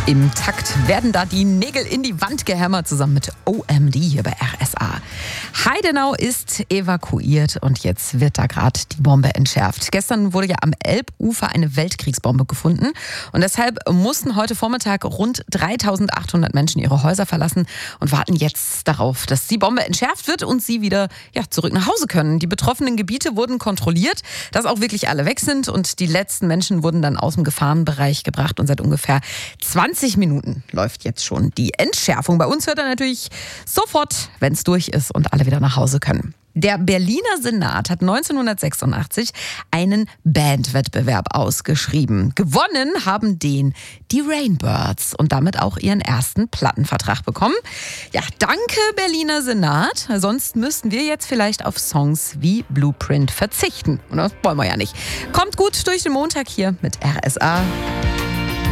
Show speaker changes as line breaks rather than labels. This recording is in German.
Im Takt werden da die Nägel in die Wand gehämmert, zusammen mit OMD hier bei RSA. Heidenau ist evakuiert und jetzt wird da gerade die Bombe entschärft. Gestern wurde ja am Elbufer eine Weltkriegsbombe gefunden und deshalb mussten heute Vormittag rund 3.800 Menschen ihre Häuser verlassen und warten jetzt darauf, dass die Bombe entschärft wird und sie wieder zurück nach Hause können. Die betroffenen Gebiete wurden kontrolliert, dass auch wirklich alle weg sind und die letzten Menschen wurden dann aus dem Gefahrenbereich gebracht und seit ungefähr 20 Minuten läuft jetzt schon die Entschärfung. Bei uns hört er natürlich sofort, wenn es durch ist und alle wieder nach Hause können. Der Berliner Senat hat 1986 einen Bandwettbewerb ausgeschrieben. Gewonnen haben den die Rainbirds und damit auch ihren ersten Plattenvertrag bekommen. Ja, danke Berliner Senat. Sonst müssten wir jetzt vielleicht auf Songs wie Blueprint verzichten. Und das wollen wir ja nicht. Kommt gut durch den Montag hier mit RSA.